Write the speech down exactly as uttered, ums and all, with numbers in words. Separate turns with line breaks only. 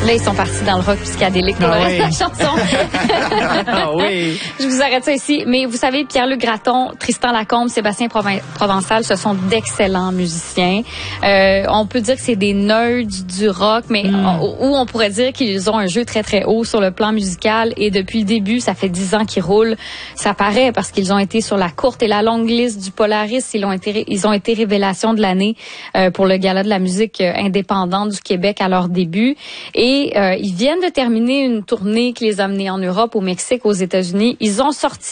Là, ils sont partis dans le rock psychédélique pour
Ah
le
oui.
reste de la chanson.
Ah oui.
Je vous arrête ça ici. Mais vous savez, Pierre-Luc Gratton, Tristan Lacombe, Sébastien Provin- Provençal, ce sont d'excellents musiciens. Euh, on peut dire que c'est des nerds du rock, mais
Mm.
on, ou on pourrait dire qu'ils ont un jeu très, très haut sur le plan musical. Et depuis le début, ça fait dix ans qu'ils roulent. Ça paraît parce qu'ils ont été sur la courte et la longue liste du Polaris. Ils ont été, ils ont été révélation de l'année euh, pour le Gala de la musique euh, indépendante du Québec à leur début. Et euh, ils viennent de terminer une tournée qui les a menés en Europe, au Mexique, aux États-Unis. Ils ont sorti